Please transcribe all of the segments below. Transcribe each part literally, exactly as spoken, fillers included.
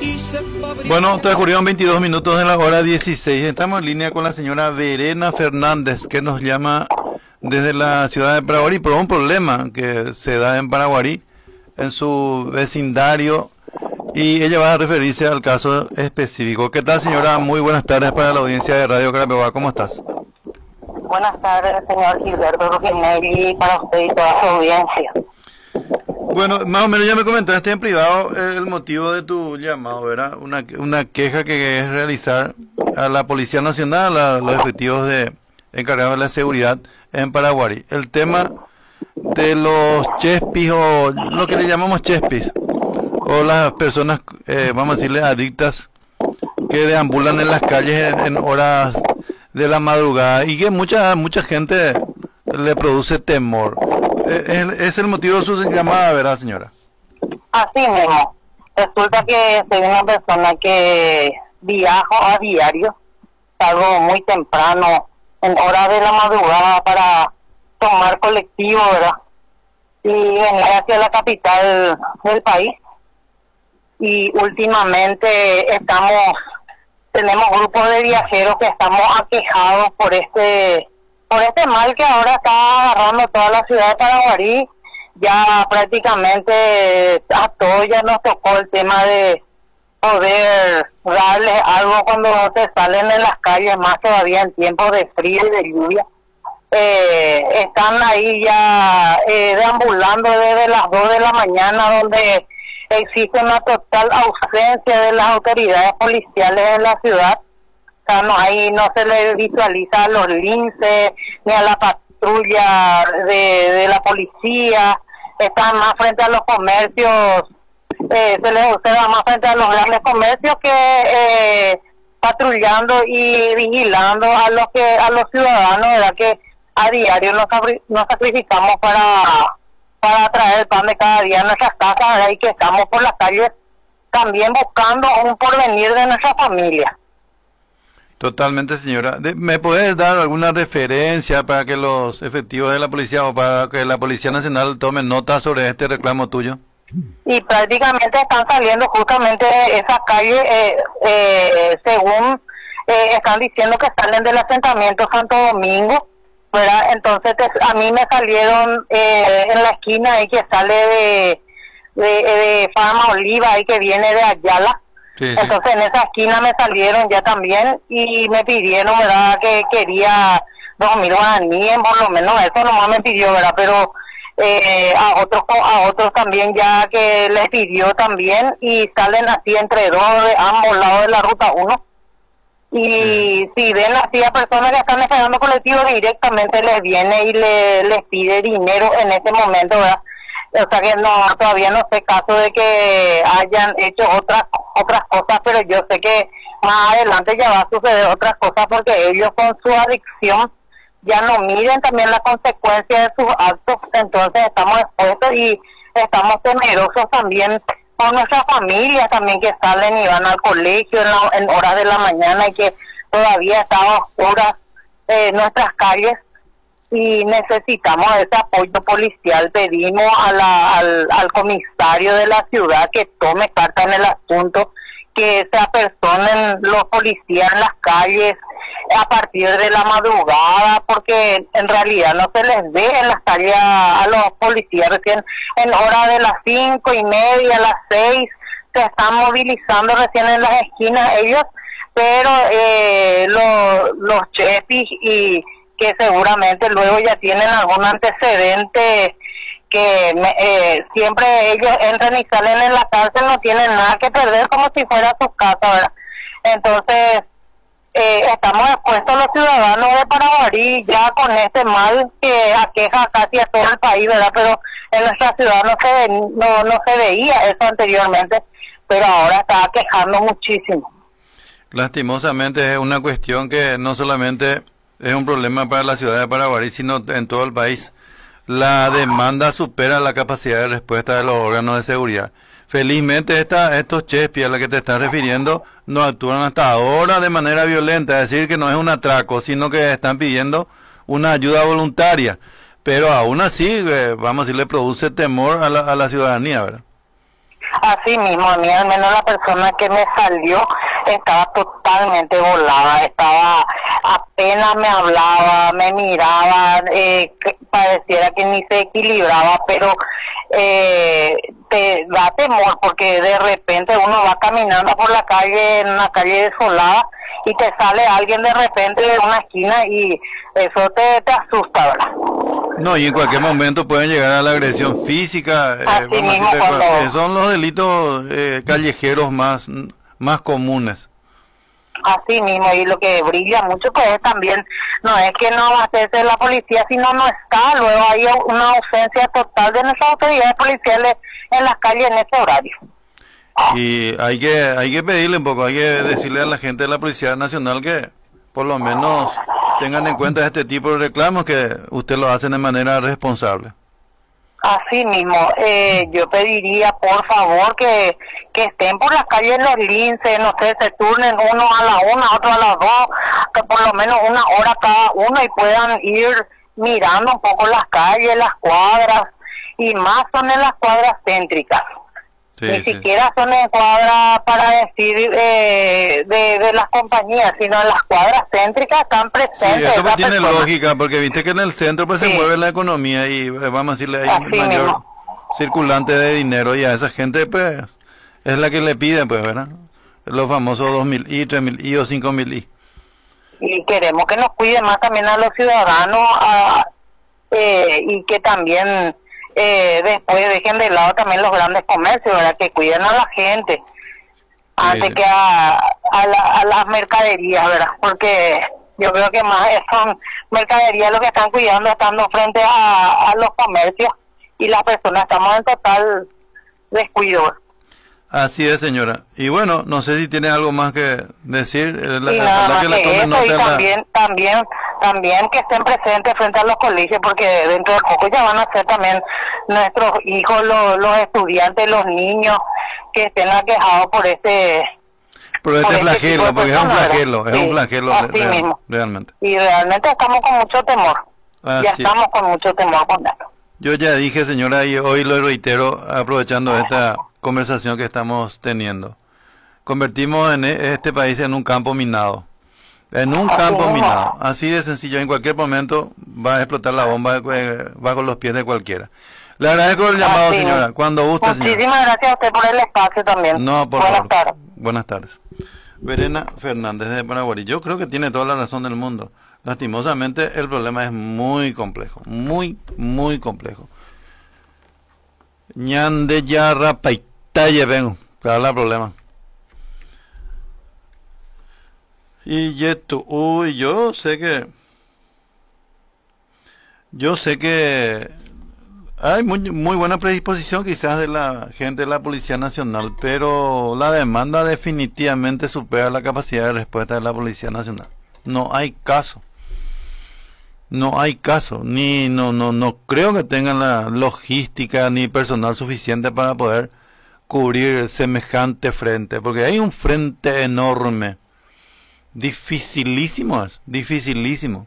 Bueno, transcurrieron veintidós minutos de la hora dieciséis. Estamos en línea con la señora Verena Fernández, que nos llama desde la ciudad de Paraguarí por un problema que se da en Paraguarí, en su vecindario, y ella va a referirse al caso específico. ¿Qué tal, señora? Muy buenas tardes para la audiencia de Radio Carapeguá. ¿Cómo estás? Buenas tardes, señor Gilberto Ruginelli, para usted y toda su audiencia. Bueno, más o menos ya me comentaste en privado el motivo de tu llamado, ¿verdad? Una, una queja que es realizar a la Policía Nacional, a los efectivos de encargados de la seguridad en Paraguarí. El tema de los chespis, o lo que le llamamos chespis, o las personas, eh, vamos a decirle, adictas, que deambulan en las calles en, en horas de la madrugada y que mucha mucha gente le produce temor. Es, es el motivo de su llamada, ¿verdad, señora? Así mismo. Resulta que soy una persona que viajo a diario, salgo muy temprano, en horas de la madrugada, para tomar colectivo, ¿verdad? Y venir hacia la capital del país. Y últimamente estamos, tenemos grupos de viajeros que estamos aquejados por este por este mal que ahora está agarrando toda la ciudad de Paraguarí. Ya prácticamente a todos ya nos tocó el tema de poder darles algo cuando se salen en las calles, más todavía en tiempos de frío y de lluvia. Eh, están ahí ya eh, deambulando desde las dos de la mañana, donde existe una total ausencia de las autoridades policiales en la ciudad. O sea, no, ahí no se le visualiza a los linces ni a la patrulla de, de la policía. Están más frente a los comercios, eh, se les observa más frente a los grandes comercios que eh, patrullando y vigilando a los que a los ciudadanos, ¿verdad? Que a diario nos, nos sacrificamos para para traer el pan de cada día a nuestras casas, ¿verdad? Y que estamos por las calles también buscando un porvenir de nuestra familia. Totalmente, señora. De, ¿Me puedes dar alguna referencia para que los efectivos de la policía o para que la Policía Nacional tomen nota sobre este reclamo tuyo? Y prácticamente están saliendo justamente de esas calles, eh, eh, según eh, están diciendo que salen del asentamiento Santo Domingo, ¿verdad? Entonces te, a mí me salieron eh, en la esquina ahí que sale de, de, de Farma Oliva, ahí que viene de Ayala. Sí, sí. Entonces en esa esquina me salieron ya también y me pidieron, ¿verdad?, que quería dos mil guaraníes, por lo menos eso nomás me pidió, ¿verdad? Pero eh, a otros a otros también ya que les pidió también, y salen así entre dos de ambos lados de la ruta uno. Y sí. Si ven así a personas que están esperando colectivo, directamente les viene y le, les pide dinero en ese momento, ¿verdad? O sea que no, todavía no sé caso de que hayan hecho otras otras cosas, pero yo sé que más adelante ya va a suceder otras cosas, porque ellos con su adicción ya no miden también la consecuencia de sus actos. Entonces estamos expuestos y estamos temerosos también por nuestras familias también, que salen y van al colegio en, la, en horas de la mañana, y que todavía están oscuras eh, nuestras calles, y necesitamos ese apoyo policial. Pedimos a la, al, al comisario de la ciudad que tome carta en el asunto, que se apersonen los policías en las calles a partir de la madrugada, porque en realidad no se les ve en las calles a, a los policías. Recién en hora de las cinco y media, a las seis, se están movilizando recién en las esquinas ellos, pero eh, los, los chepis y que seguramente luego ya tienen algún antecedente, que me, eh, siempre ellos entran y salen en la cárcel, no tienen nada que perder, como si fuera su casa, ¿verdad? Entonces eh, estamos expuestos los ciudadanos de Paraguarí ya con este mal que aqueja casi a todo el país, ¿verdad? Pero en nuestra ciudad no se, no, no se veía eso anteriormente, pero ahora está aquejando muchísimo. Lastimosamente es una cuestión que no solamente es un problema para la ciudad de Paraguarí, sino en todo el país. La demanda supera la capacidad de respuesta de los órganos de seguridad. Felizmente esta, estos chespis a los que te estás refiriendo no actúan hasta ahora de manera violenta, es decir, que no es un atraco, sino que están pidiendo una ayuda voluntaria. Pero aún así, eh, vamos a decir, le produce temor a la, a la ciudadanía, ¿verdad? Así mismo, a mí al menos la persona que me salió estaba totalmente volada, estaba, apenas me hablaba, me miraba, eh, que pareciera que ni se equilibraba, pero eh, te da temor porque de repente uno va caminando por la calle, en una calle desolada, y te sale alguien de repente de una esquina y eso te, te asusta, ¿verdad? No, y en cualquier momento pueden llegar a la agresión física. Eh, Así vamos a mismo decirle, cuando- eh, son los delitos eh, callejeros más, más comunes. Así mismo, y lo que brilla mucho pues es también, no es que no abastece la policía, sino no está, luego hay una ausencia total de nuestras autoridades policiales en las calles en ese horario. Y hay que hay que pedirle un poco, hay que decirle a la gente de la Policía Nacional que por lo menos tengan en cuenta este tipo de reclamos, que usted lo hace de manera responsable. Así mismo, eh, yo pediría por favor que, que estén por las calles los linces, no sé, se turnen uno a la una, otro a las dos, que por lo menos una hora cada uno y puedan ir mirando un poco las calles, las cuadras, y más son en las cuadras céntricas. Sí, Ni sí. siquiera son en cuadras para decir eh, de, de las compañías, sino en las cuadras céntricas están Sí, presentes esto pues esas tiene personas. lógica, porque viste que en el centro pues se Sí. mueve la economía y eh, vamos a decirle hay Así mayor mismo. circulante de dinero, y a esa gente pues es la que le piden, pues, ¿verdad? Los famosos dos mil i, tres mil i o cinco mil i. Y queremos que nos cuiden más también a los ciudadanos a, eh, y que también eh, después dejen de lado también los grandes comercios, ¿verdad? Que cuiden a la gente antes Sí. que a, a, la- a las mercaderías, ¿verdad? Porque yo creo que más son mercaderías lo que están cuidando, estando frente a, a los comercios, y las personas estamos en total descuido. Así es, señora. Y bueno, no sé si tiene algo más que decir. eh, La, Y la nada verdad más que le que tome eso, nota y a la- también, también, también que estén presentes frente a los colegios, porque dentro de poco ya van a ser también nuestros hijos, los, los estudiantes, los niños que estén aquejados por este, por este por este flagelo, tipo de porque es un personas, flagelo, ¿verdad? es un Sí, flagelo así real- mismo. realmente. Y realmente estamos con mucho temor, ya Así. estamos con mucho temor con esto. Yo ya dije, señora, y hoy lo reitero, aprovechando esta conversación que estamos teniendo. Convertimos en e- este país en un campo minado. En un Así campo mismo. minado. Así de sencillo. En cualquier momento va a explotar la bomba eh, bajo los pies de cualquiera. Le agradezco el llamado, Así señora. mismo. Cuando guste, señora. Muchísimas gracias a usted por el espacio también. No, por Buenas favor. tardes. Buenas tardes. Verena Fernández de Paraguay. Yo creo que tiene toda la razón del mundo. Lastimosamente, el problema es muy complejo. Muy, muy complejo. Ñande yarra paitaye vengo. Claro, el problema. Y yeto, uy, yo sé que. Yo sé que hay muy, muy buena predisposición quizás de la gente de la Policía Nacional, pero la demanda definitivamente supera la capacidad de respuesta de la Policía Nacional. No hay caso. No hay caso. Ni no no no creo que tengan la logística ni personal suficiente para poder cubrir semejante frente, porque hay un frente enorme. Dificilísimo es, dificilísimo.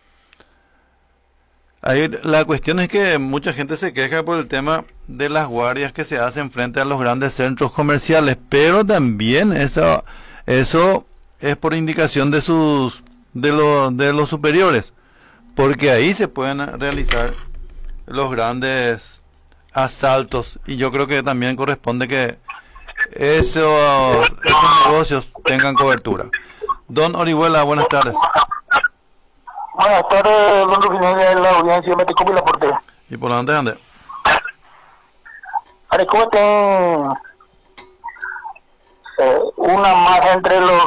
Ahí, la cuestión es que mucha gente se queja por el tema de las guardias que se hacen frente a los grandes centros comerciales, pero también eso, eso es por indicación de sus de los de los superiores, porque ahí se pueden realizar los grandes asaltos, y yo creo que también corresponde que esos, esos negocios tengan cobertura. Don Orihuela, buenas tardes. Buenas tardes, don Rufinel de la audiencia, me te copio la portera. ¿Y por dónde ande? Arecoba ten eh, una más entre los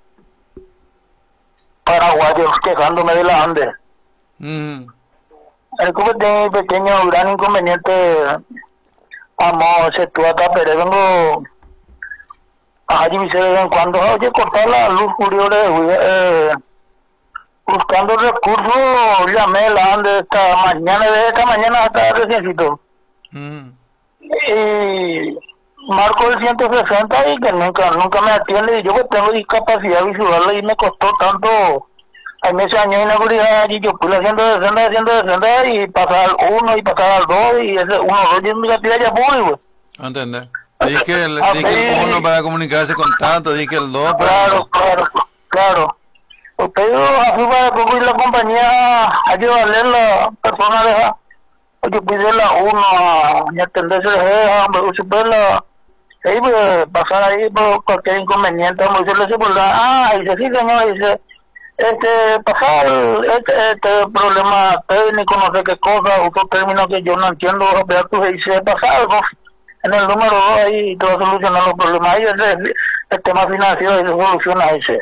paraguayos quejándome de la Ande. Mm, Arecoba ten pequeño gran inconveniente, amo, se tú acá, pero vengo allí me dice de vez en cuando, oye, cortar la luz, Julio, eh, buscando recursos, llamé la Ande esta mañana, de esta mañana hasta reciencito. mm. Y marco el ciento sesenta y que nunca nunca me atiende, y yo que tengo discapacidad visual y me costó tanto, hay meses años de inseguridad y yo pude haciendo sesenta, haciendo sesenta y pasar al uno y pasar al dos y ese uno dos y me la tira ya muy, güey. ¿Entendés? Dije el, Ah, dije el sí. uno para comunicarse con tanto, dije el dos para... Claro, claro, claro. Usted así va a concluir la compañía a llevarle la persona de que pide la uno a atenderse a usted la ahí pues pasar ahí por cualquier inconveniente, vamos a decirle por la ah, dice sí señor, dice este pasar este, este problema técnico, no sé qué cosa, otro término que yo no entiendo, pero tú dice pasar algo en el número dos ahí y te va a solucionar los problemas ahí, el, el tema financiero y se soluciona ese.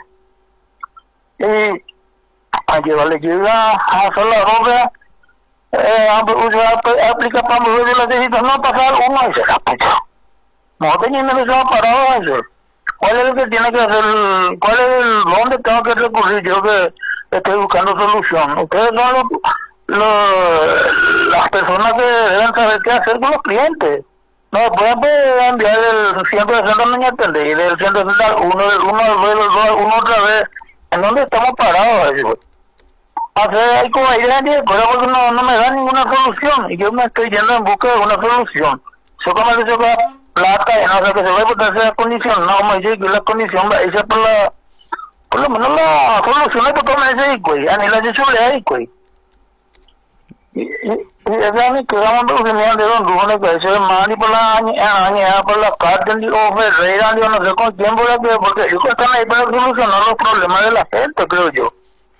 Y a llevarle llega a hacer la obra, eh, aplica para mover de la necesita no pasar uno y se la pucha. No teniendo que ser parado eso. ¿Cuál es el que tiene que hacer? ¿Cuál es el dónde tengo que recurrir? Yo que estoy buscando solución. Ustedes son los, los, las personas que deben saber qué hacer con los clientes. No, pueden pues, enviar el ciento sesenta no me atender y del ciento sesenta uno, uno, uno, uno otra vez. ¿En dónde estamos parados? Eso. Hacer ahí como ahí de gente, porque no, no me da ninguna solución y yo me estoy yendo en busca de una solución. Yo como dice que plata y no sé qué se va a botar esa condición, no me dice que la condición va a irse por la, por lo menos la solución es porque me dice güey, a ni la dicho le hay güey. Y esa ni que vamos a opinión de don Rubén que se más ni por la añada por la parte ni o Ferreira ni no sé con quién por la que porque ellos están ahí para solucionar los problemas de la gente, creo yo.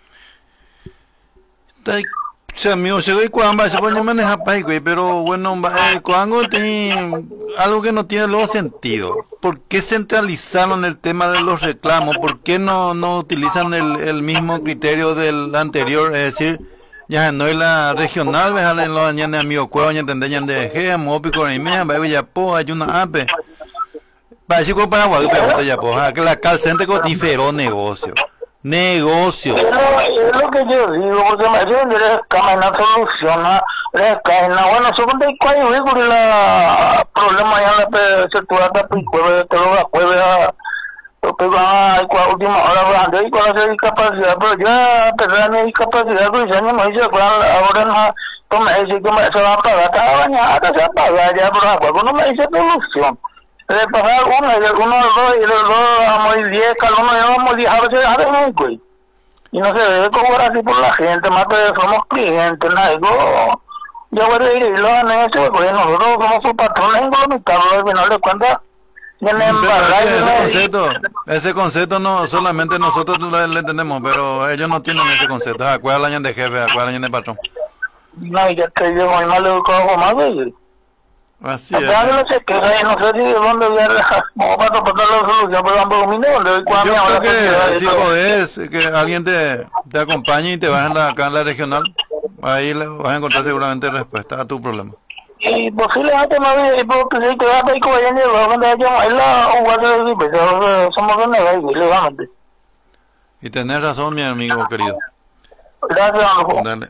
O sea, amigo, se ve cuando se pone manejar país, güey, pero bueno, eh, cuando tiene algo que no tiene luego sentido. ¿Por qué centralizaron el tema de los reclamos? ¿Por qué no, no utilizan el, el mismo criterio del anterior? Es decir, ya no es la regional, ves, en los años de amigo cueva, ya entenderían de Gea, Mopico, y media, va ya po, hay una ape. Para decir que para Guadalupe, ya po, que la calcente cotifero negocio. Negocio. Es lo, es lo que yo digo, porque me dicen que les camina soluciona, les caena, bueno, según de cuál es el problema ya en la sectura de Picueve, te lo jueves a la última hora, de ahí con la discapacidad, pero ya a pesar de mi discapacidad, pues años me dice, ahora no, tú me dices que me, se va a pagar, cada bañada se va a pagar ya, pero acuerdo, no me dice solución. De pasar uno, y el uno, el dos, y el dos, vamos a ir diez, cada uno llevamos diez, a veces dejar de nunca. Y no se debe cobrar así por la gente, más que somos clientes, ¿no? Yo, yo voy a ir y lo han hecho, pues nosotros somos sus patrones en Colombia, al final de cuentas, vienen embarrados. Ese concepto, ese concepto no, solamente nosotros le, le entendemos, pero ellos no tienen ese concepto. Acuérdate el año de jefe, acuérdate el año de patrón. No, ya que yo muy mal educado como más, güey. Así O es. sea, no sé qué, no sé si de dónde voy a como para tratar la solución, pero ambos dominé, donde voy con mi Yo ahora. creo que si podés, que alguien te, te acompañe y te vas en la, acá en la regional, ahí le vas a encontrar seguramente respuesta a tu problema. Y posiblemente no había, porque si te vas a pedir como allá en el lugar donde hay la jugar de equipo, somos de negocios, legalmente. Y tenés razón, mi amigo querido. Gracias, amigo. Dale.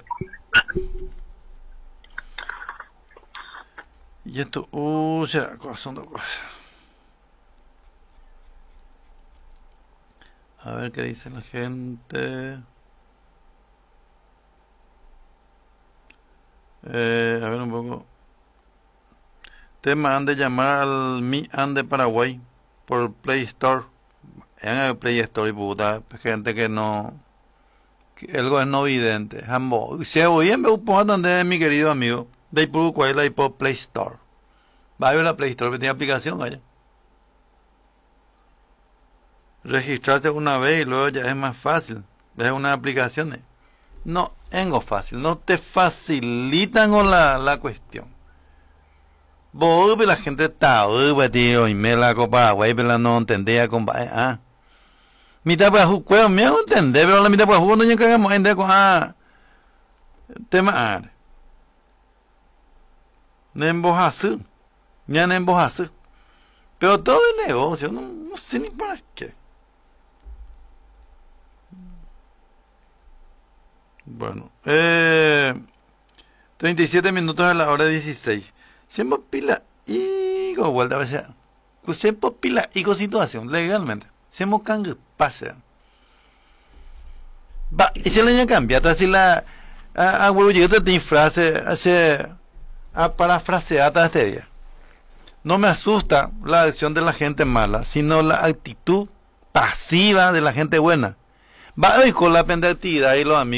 Y esto, uh, será corazón de cosas. A ver qué dice la gente. Eh, a ver un poco. Tema han de llamar al Mi Han de Paraguay por Play Store. En el Play Store y puta, gente que no. Que algo es no vidente. Jambo. Se oye en vez de mi querido amigo. De Paraguay la por Play Store. Va a ver la Play Store que tiene aplicación allá. Registrarte una vez y luego ya es más fácil. Es una aplicación. No, engo fácil. No te facilitan con la, la cuestión. Vos, la gente está, tío, y me la copa, güey, pero no entendía, compadre. Ah. Mitad para jugar, me hago entender, pero la mitad para jugar no ya cagamos en de con, ah. Tema, ah. Nembojazu. Ya nembojazu. Pero todo es negocio, no, no sé ni para qué. Bueno, eh, treinta y siete minutos a la hora dieciséis. Siempre pila y con vuelta a ser. Siempre pila y con situación, legalmente. Siempre cambio pasa. Va, y se le cambia, así la. A huevo, yo te frase, hace. A parafrasear este día. no me asusta la acción de la gente mala, sino la actitud pasiva de la gente buena. Va hoy con la pendencia y los amigos.